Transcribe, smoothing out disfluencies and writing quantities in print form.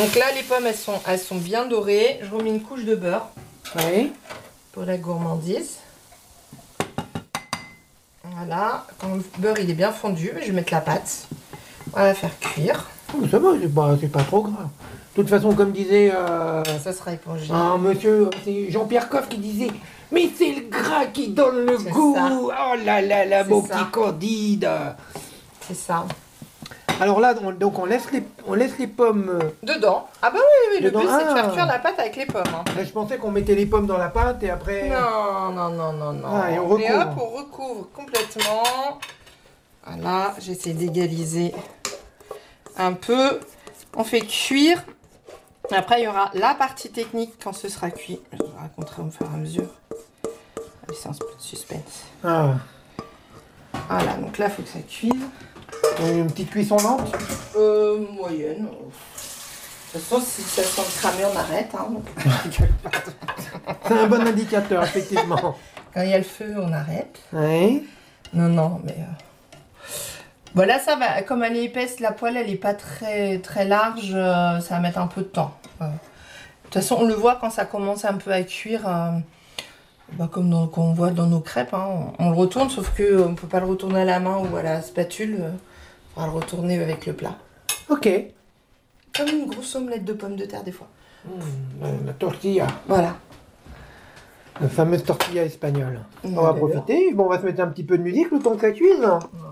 Donc là, les pommes, elles sont bien dorées. Je remets une couche de beurre. Oui. Pour la gourmandise. Voilà. Quand le beurre il est bien fondu, je vais mettre la pâte. On va la faire cuire. Oh, ça va, c'est pas trop grave. De toute façon, comme disait Ça sera épongé. un monsieur, c'est Jean-Pierre Coff qui disait mais c'est le gras qui donne le goût. Ça. Oh là là là, mon ça. petit Candide. C'est ça. Alors là, donc on laisse les pommes. Dedans. Ah bah oui, le Dedans. but c'est de faire Ah. cuire la pâte avec les pommes. Hein. Là, je pensais qu'on mettait les pommes dans la pâte et après. Non. Ah, et on Mais recouvre. hop, on recouvre complètement. Voilà, j'essaie d'égaliser un peu. On fait cuire. Après, il y aura la partie technique quand ce sera cuit. Je vous raconterai au fur et à mesure. C'est un peu de suspense. Ah. Voilà, donc là, il faut que ça cuise. Une petite cuisson lente. Moyenne. De toute façon, si ça sent cramé, on arrête. Hein, donc. C'est un bon indicateur, effectivement. Quand il y a le feu, on arrête. Oui. Non, mais... Voilà, ça va. Comme elle est épaisse, la poêle, elle est pas très large. Ça va mettre un peu de temps. De toute façon, on le voit quand ça commence un peu à cuire. Comme quand on voit dans nos crêpes. Hein, on le retourne, sauf qu'on ne peut pas le retourner à la main ou à la spatule. On va le retourner avec le plat. Ok. Comme une grosse omelette de pommes de terre, des fois. La tortilla. Voilà. La fameuse tortilla espagnole. Mmh, On va d'accord. profiter. Bon, on va se mettre un petit peu de musique le temps que ça cuise.